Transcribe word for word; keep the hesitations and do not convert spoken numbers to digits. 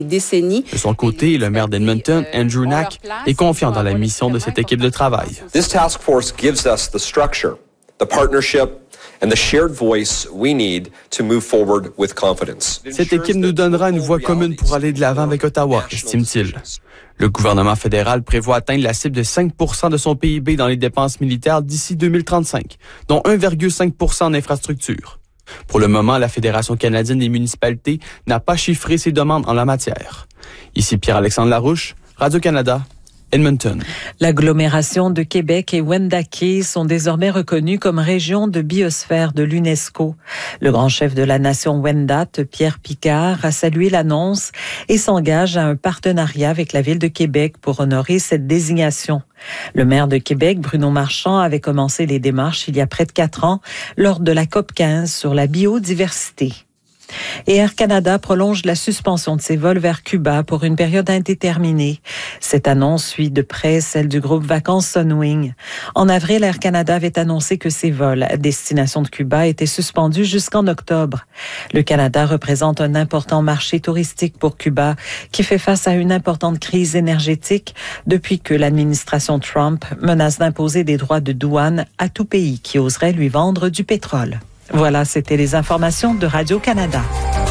décennies. De son côté, le maire d'Edmonton, Andrew Knack, est confiant dans la mission de cette équipe de travail. This task force gives us the structure, the partnership and the shared voice we need to move forward with confidence. Cette équipe nous donnera une voix commune pour aller de l'avant avec Ottawa, estime-t-il. Le gouvernement fédéral prévoit atteindre la cible de cinq pour cent de son P I B dans les dépenses militaires d'ici deux mille trente-cinq, dont un virgule cinq pour cent en infrastructures. Pour le moment, la Fédération canadienne des municipalités n'a pas chiffré ses demandes en la matière. Ici Pierre-Alexandre Larouche, Radio-Canada, Edmonton. L'agglomération de Québec et Wendake sont désormais reconnus comme région de biosphère de l'UNESCO. Le grand chef de la nation Wendat, Pierre Picard, a salué l'annonce et s'engage à un partenariat avec la ville de Québec pour honorer cette désignation. Le maire de Québec, Bruno Marchand, avait commencé les démarches il y a près de quatre ans lors de la COP quinze sur la biodiversité. Et Air Canada prolonge la suspension de ses vols vers Cuba pour une période indéterminée. Cette annonce suit de près celle du groupe Vacances Sunwing. En avril, Air Canada avait annoncé que ses vols à destination de Cuba étaient suspendus jusqu'en octobre. Le Canada représente un important marché touristique pour Cuba qui fait face à une importante crise énergétique depuis que l'administration Trump menace d'imposer des droits de douane à tout pays qui oserait lui vendre du pétrole. Voilà, c'était les informations de Radio-Canada.